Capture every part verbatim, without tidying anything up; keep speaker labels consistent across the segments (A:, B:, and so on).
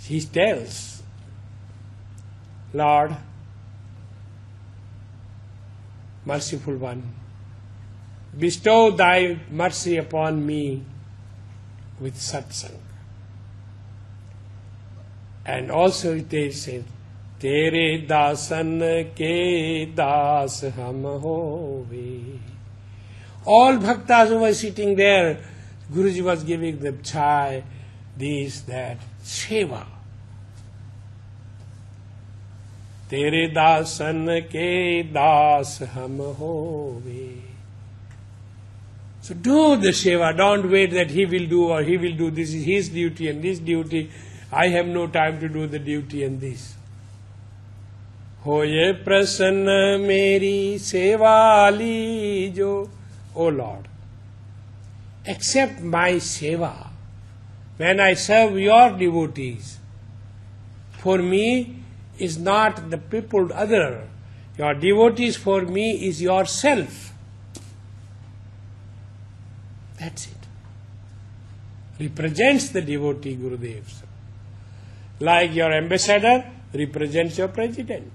A: he tells, Lord, merciful one, bestow thy mercy upon me with satsang. And also it says, Tere dasan ke das ham hove. All bhaktas who were sitting there, Guruji was giving them chai, this, that, seva. Tere dasan ke das ham hove. So do the seva, don't wait that he will do or he will do, this is his duty and this duty. I have no time to do the duty and this. Hoye prasanna meri seva lijo. O Lord, accept my seva. When I serve your devotees, for me is not the people other. Your devotees for me is yourself. That's it. Represents the devotee Gurudev. Like your ambassador represents your president.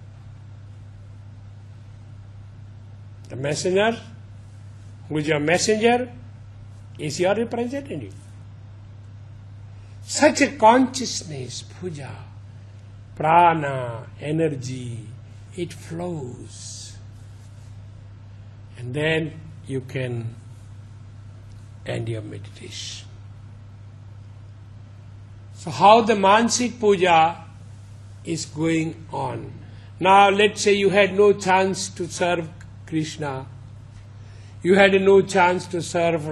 A: The messenger, who is your messenger, is your representative. Such a consciousness, puja, prana, energy, it flows. And then you can end your meditation. So how the Mansik puja is going on. Now let's say you had no chance to serve Krishna. You had no chance to serve